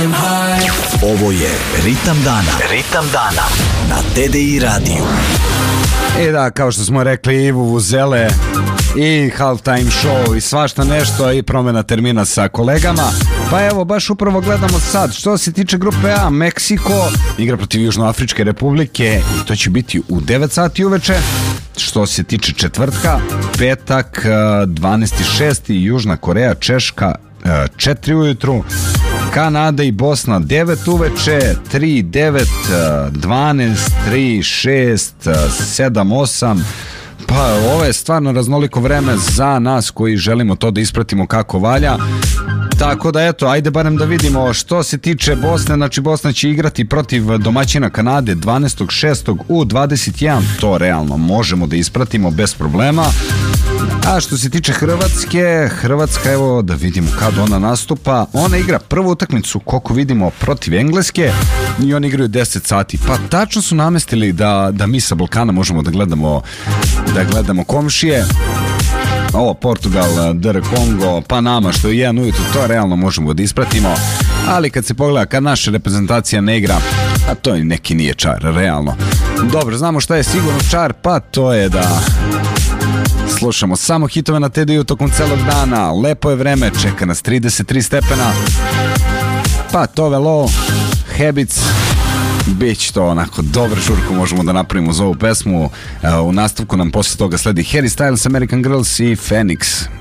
Ovo je Ritam dana. Ritam dana na TDI radiju. I da, kao što smo rekli, Ivu Vuzele i halftime show i svašta nešto i promjena termina sa kolegama. Pa evo, baš upravo gledamo sad. Što se tiče grupe A, Meksiko igra protiv Južnoafričke republike i to će biti u 9 sati uveče. Što se tiče četvrtka, petak 12.6. Južna Koreja, Češka 4 ujutru, Kanada i Bosna 9 uveče, 3, 9, 12, 3, 6, 7, 8. Pa ovo je stvarno raznoliko vreme za nas koji želimo to da ispratimo kako valja. Tako da eto, ajde barem da vidimo što se tiče Bosne. Znači Bosna će igrati protiv domaćina Kanade 12.6. u 21. To realno možemo da ispratimo bez problema. A što se tiče Hrvatske, Hrvatska, evo da vidimo kad ona nastupa. Ona igra prvu utakmicu, koliko vidimo, protiv Engleske i oni igraju 10 sati. Pa tačno su namestili da mi sa Balkana možemo da gledamo komšije. Ovo Portugal, DR Kongo, Panama, što je 1 ujutru, to realno možemo da ispratimo. Ali kad se pogleda, kad naša reprezentacija ne igra, a to neki nije čar, realno. Dobro, znamo šta je sigurno čar, pa to je da slušamo samo hitove na TDI-u tokom celog dana. Lepo je vreme, čeka nas 33 stepena. Pa to velo, Habits, bić to onako dobro žurku možemo da napravimo za ovu pesmu. U nastavku nam posle toga sledi Harry Styles, American Girls i Phoenix.